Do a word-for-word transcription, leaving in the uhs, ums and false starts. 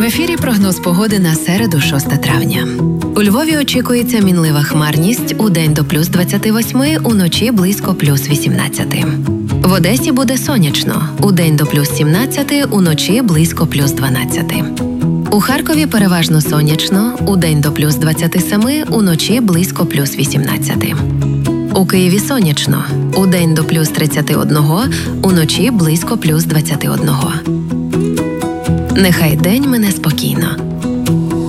ефірі прогноз погоди на середу, шостого травня. У Львові очікується мінлива хмарність, удень до плюс двадцять вісім, уночі близько плюс вісімнадцять. В Одесі буде сонячно, удень до плюс сімнадцять, уночі близько плюс дванадцять. У Харкові переважно сонячно, удень до плюс двадцять сім, уночі близько плюс вісімнадцять. У Києві сонячно, удень до плюс тридцять один, уночі близько плюс двадцять один. Нехай день мине спокійно.